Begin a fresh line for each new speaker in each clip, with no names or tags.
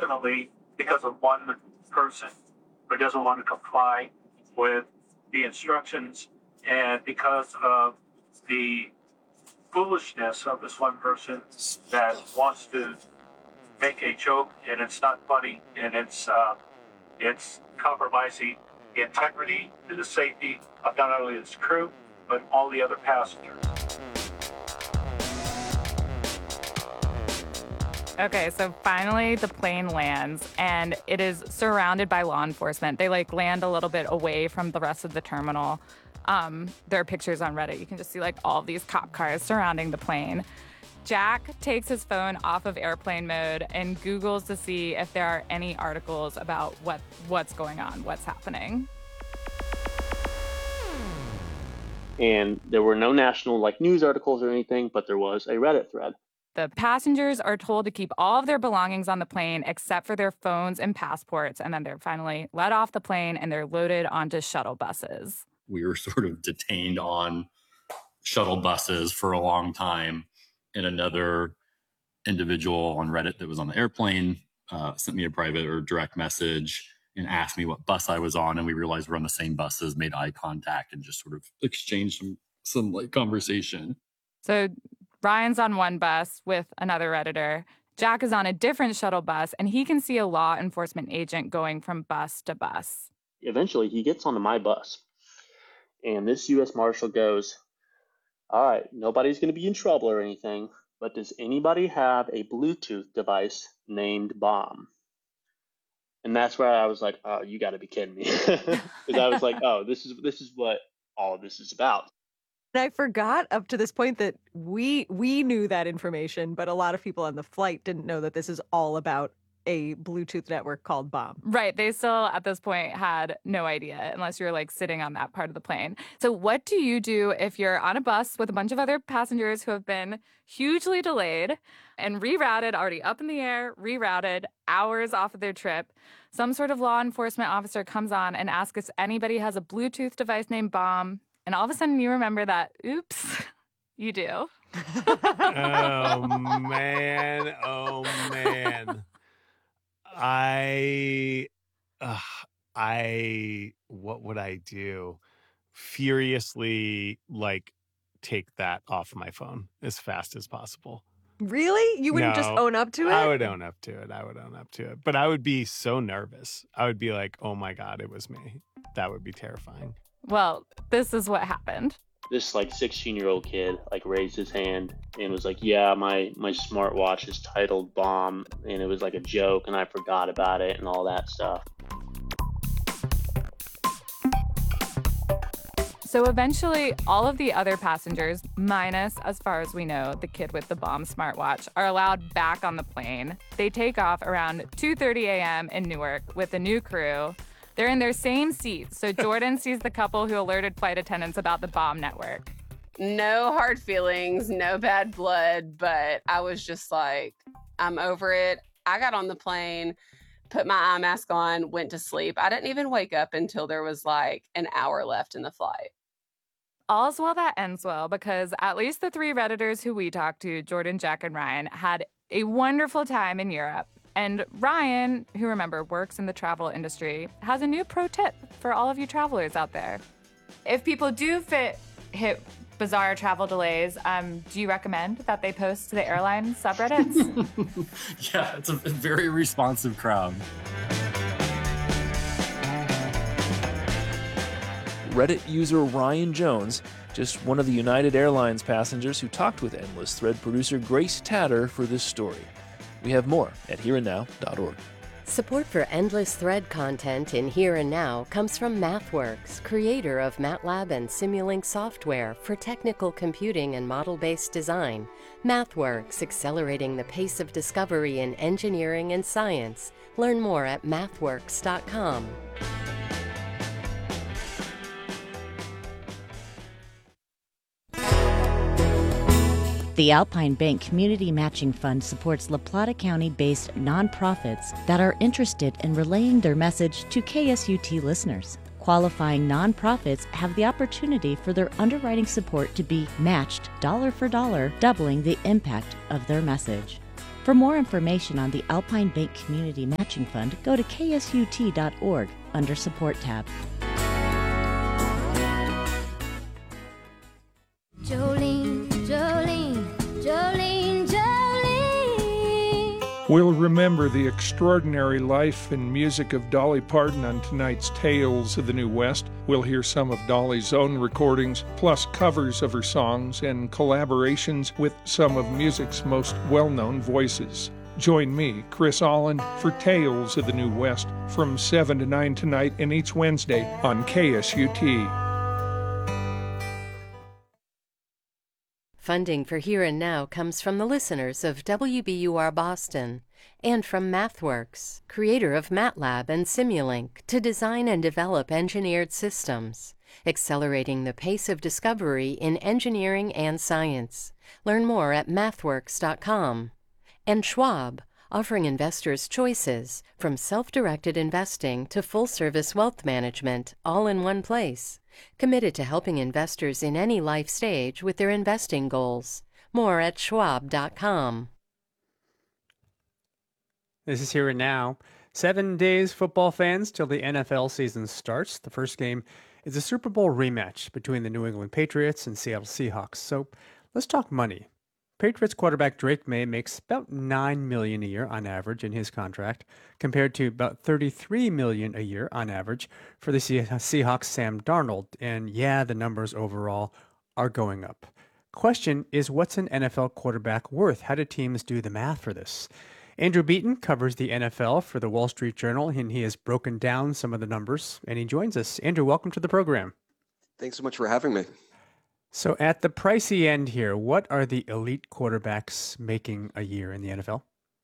unfortunately, because of one person who doesn't want to comply with the instructions, and because of the foolishness of this one person that wants to make a joke, and it's not funny, and it's compromising the integrity and the safety of not only its crew, but all the other passengers.
Okay, so finally the plane lands, and it is surrounded by law enforcement. They land a little bit away from the rest of the terminal. There are pictures on Reddit. You can just see all of these cop cars surrounding the plane. Jack takes his phone off of airplane mode and Googles to see if there are any articles about what's going on, what's happening.
And there were no national news articles or anything, but there was a Reddit thread.
The passengers are told to keep all of their belongings on the plane except for their phones and passports, and then they're finally let off the plane and they're loaded onto shuttle buses.
We were sort of detained on shuttle buses for a long time, and another individual on Reddit that was on the airplane sent me a private or direct message and asked me what bus I was on, and we realized we're on the same buses, made eye contact, and just sort of exchanged some conversation.
So Ryan's on one bus with another Redditor. Jack is on a different shuttle bus, and he can see a law enforcement agent going from bus to bus.
Eventually, he gets onto my bus, and this U.S. Marshal goes, "All right, nobody's going to be in trouble or anything, but does anybody have a Bluetooth device named Bomb?" And that's where I was like, "Oh, you got to be kidding me." Because I was like, "Oh, this is what all of this is about."
And I forgot up to this point that we knew that information, but a lot of people on the flight didn't know that this is all about a Bluetooth network called Bomb.
Right. They still, at this point, had no idea unless you're sitting on that part of the plane. So what do you do if you're on a bus with a bunch of other passengers who have been hugely delayed and rerouted, already up in the air, rerouted, hours off of their trip? Some sort of law enforcement officer comes on and asks if anybody has a Bluetooth device named Bomb. And all of a sudden you remember that, oops, you do.
Oh, man. Oh, man. What would I do? Furiously, take that off my phone as fast as possible.
Really? You wouldn't just own up to it?
I would own up to it. But I would be so nervous. I would be like, oh my God, it was me. That would be terrifying.
Well, this is what happened.
This 16-year-old kid raised his hand and was like, "Yeah, my smartwatch is titled Bomb, and it was a joke, and I forgot about it," and all that stuff.
So eventually, all of the other passengers, minus, as far as we know, the kid with the Bomb smartwatch, are allowed back on the plane. They take off around 2:30 a.m. in Newark with a new crew. They're in their same seats, so Jordan sees the couple who alerted flight attendants about the Bomb network.
No hard feelings, no bad blood, but I was just like, I'm over it. I got on the plane, put my eye mask on, went to sleep. I didn't even wake up until there was an hour left in the flight.
All's well that ends well, because at least the three Redditors who we talked to, Jordan, Jack, and Ryan, had a wonderful time in Europe. And Ryan, who remember works in the travel industry, has a new pro tip for all of you travelers out there. If people do hit bizarre travel delays, do you recommend that they post to the airline subreddits?
Yeah, it's a very responsive crowd.
Reddit user Ryan Jones, just one of the United Airlines passengers who talked with Endless Thread producer Grace Tatter for this story. We have more at hereandnow.org.
Support for Endless Thread content in Here and Now comes from MathWorks, creator of MATLAB and Simulink software for technical computing and model-based design. MathWorks, accelerating the pace of discovery in engineering and science. Learn more at mathworks.com.
The Alpine Bank Community Matching Fund supports La Plata County-based nonprofits that are interested in relaying their message to KSUT listeners. Qualifying nonprofits have the opportunity for their underwriting support to be matched dollar for dollar, doubling the impact of their message. For more information on the Alpine Bank Community Matching Fund, go to ksut.org under Support tab.
Jolene, Jolene, Jolene, Jolene.
We'll remember the extraordinary life and music of Dolly Parton on tonight's Tales of the New West. We'll hear some of Dolly's own recordings, plus covers of her songs and collaborations with some of music's most well-known voices. Join me, Chris Allen, for Tales of the New West from 7 to 9 tonight and each Wednesday on KSUT.
Funding for Here and Now comes from the listeners of WBUR Boston and from MathWorks, creator of MATLAB and Simulink, to design and develop engineered systems, accelerating the pace of discovery in engineering and science. Learn more at mathworks.com. And Schwab, offering investors choices from self-directed investing to full-service wealth management, all in one place. Committed to helping investors in any life stage with their investing goals. More at schwab.com.
This is Here and Now. 7 days, football fans, till the NFL season starts. The first game is a Super Bowl rematch between the New England Patriots and Seattle Seahawks. So let's talk money. Patriots quarterback Drake May makes about $9 million a year on average in his contract, compared to about $33 million a year on average for the Seahawks' Sam Darnold. And yeah, the numbers overall are going up. Question is, what's an NFL quarterback worth? How do teams do the math for this? Andrew Beaton covers the NFL for the Wall Street Journal, and he has broken down some of the numbers, and he joins us. Andrew, welcome to the program.
Thanks so much for having me.
So at the pricey end here, what are the elite quarterbacks making a year in the NFL?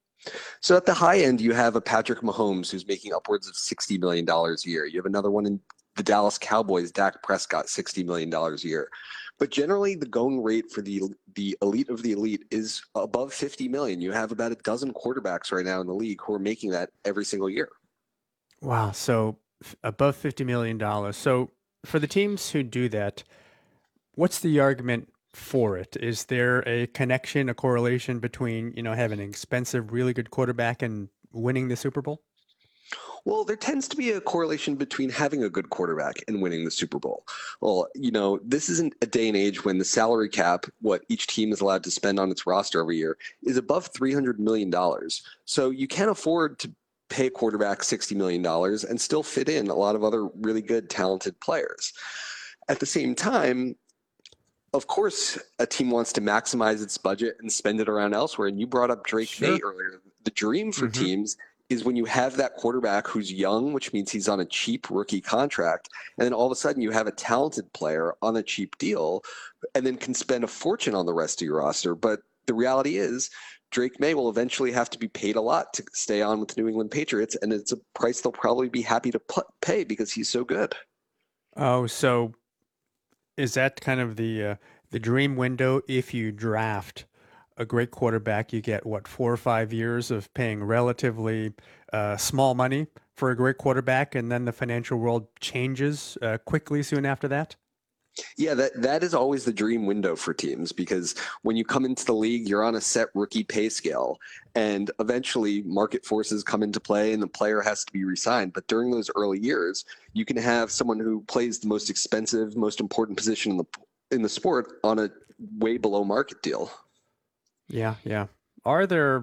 So at the high end, you have a Patrick Mahomes who's making upwards of $60 million a year. You have another one in the Dallas Cowboys, Dak Prescott, $60 million a year. But generally, the going rate for the elite of the elite is above $50 million. You have about a dozen quarterbacks right now in the league who are making that every single year.
Wow. So above $50 million. So for the teams who do that, what's the argument for it? Is there a connection, a correlation between, having an expensive, really good quarterback and winning the Super Bowl?
Well, there tends to be a correlation between having a good quarterback and winning the Super Bowl. Well, this isn't a day and age when the salary cap, what each team is allowed to spend on its roster every year, is above $300 million. So you can't afford to pay a quarterback $60 million and still fit in a lot of other really good, talented players. At the same time, of course, a team wants to maximize its budget and spend it around elsewhere. And you brought up Drake May earlier. The dream for teams is when you have that quarterback who's young, which means he's on a cheap rookie contract, and then all of a sudden you have a talented player on a cheap deal and then can spend a fortune on the rest of your roster. But the reality is Drake May will eventually have to be paid a lot to stay on with the New England Patriots, and it's a price they'll probably be happy to pay because he's so good.
Oh, so is that kind of the dream window? If you draft a great quarterback, you get 4 or 5 years of paying relatively small money for a great quarterback, and then the financial world changes quickly soon after that?
Yeah, that is always the dream window for teams, because when you come into the league, you're on a set rookie pay scale, and eventually market forces come into play and the player has to be re-signed. But during those early years, you can have someone who plays the most expensive, most important position in the sport on a way below market deal.
Yeah. Are there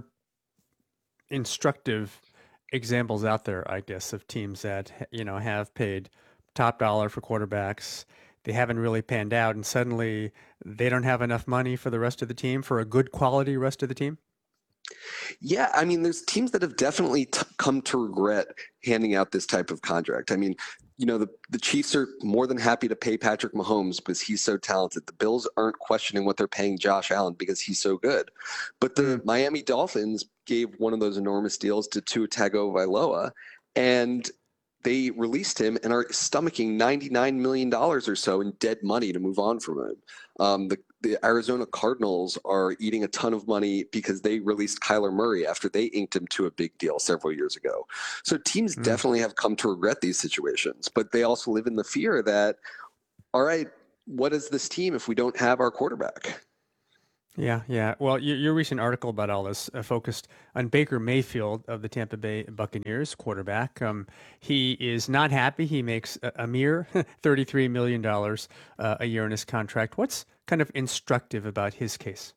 instructive examples out there, I guess, of teams that, have paid top dollar for quarterbacks? They haven't really panned out, and suddenly they don't have enough money for the rest of the team, for a good quality rest of the team?
Yeah, I mean, there's teams that have definitely come to regret handing out this type of contract. I mean, the Chiefs are more than happy to pay Patrick Mahomes because he's so talented. The Bills aren't questioning what they're paying Josh Allen because he's so good. But the Miami Dolphins gave one of those enormous deals to Tua Tagovailoa, and they released him and are stomaching $99 million or so in dead money to move on from him. The Arizona Cardinals are eating a ton of money because they released Kyler Murray after they inked him to a big deal several years ago. So teams definitely have come to regret these situations, but they also live in the fear that, all right, what is this team if we don't have our quarterback?
Yeah. Well, your recent article about all this focused on Baker Mayfield of the Tampa Bay Buccaneers, quarterback. He is not happy. He makes a mere $33 million a year in his contract. What's kind of instructive about his case?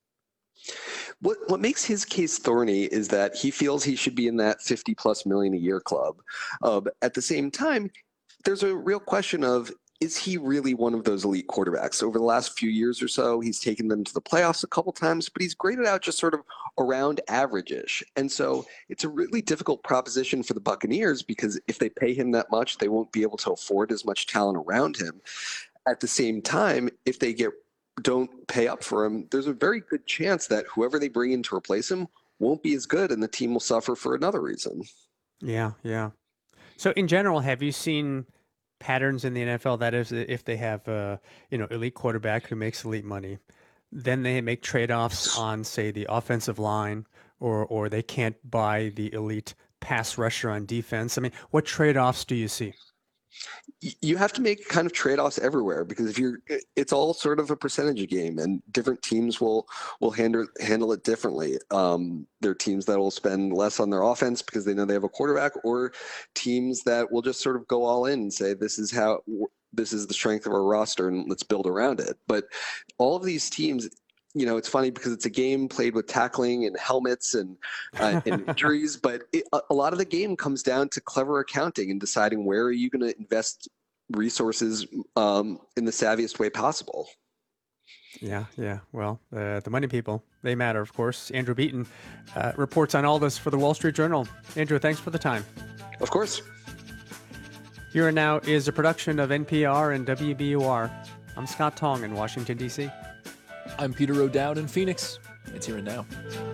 What makes his case thorny is that he feels he should be in that 50+ million a year club. At the same time, there's a real question of, is he really one of those elite quarterbacks? Over the last few years or so, he's taken them to the playoffs a couple times, but he's graded out just sort of around average-ish. And so it's a really difficult proposition for the Buccaneers, because if they pay him that much, they won't be able to afford as much talent around him. At the same time, if they don't pay up for him, there's a very good chance that whoever they bring in to replace him won't be as good, and the team will suffer for another reason.
Yeah. So in general, have you seen patterns in the NFL that is, if they have elite quarterback who makes elite money, then they make trade-offs on, say, the offensive line, or they can't buy the elite pass rusher on defense? I mean, what trade-offs do you see?
You have to make kind of trade-offs everywhere, because it's all sort of a percentage game, and different teams will handle it differently. There are teams that will spend less on their offense because they know they have a quarterback, or teams that will just sort of go all in and say, this is the strength of our roster and let's build around it. But all of these teams, it's funny because it's a game played with tackling and helmets and injuries, but a lot of the game comes down to clever accounting and deciding where are you going to invest resources in the savviest way possible.
Yeah. Well, the money people, they matter, of course. Andrew Beaton reports on all this for the Wall Street Journal. Andrew, thanks for the time.
Of course.
Here and Now is a production of NPR and WBUR. I'm Scott Tong in Washington, D.C.
I'm Peter O'Dowd in Phoenix. It's Here and Now.